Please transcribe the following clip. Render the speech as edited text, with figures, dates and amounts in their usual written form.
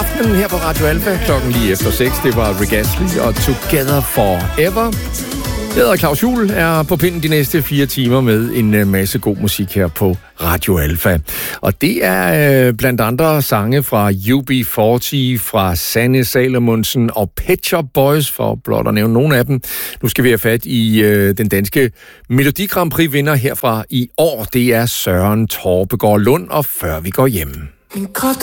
aftenen her på Radio Alfa, klokken lige efter 6. Det var Rick Astley og Together Forever. Jeg hedder Claus Juhl, er på pinden de næste 4 timer med en masse god musik her på Radio Alfa. Og det er blandt andre sange fra UB40, fra Sanne Salomonsen og Pet Shop Boys, for blot at nævne nogle af dem. Nu skal vi have fat i den danske Melodi Grand Prix vinder herfra i år. Det er Søren Torpegaard Lund, og før vi går hjem. En kort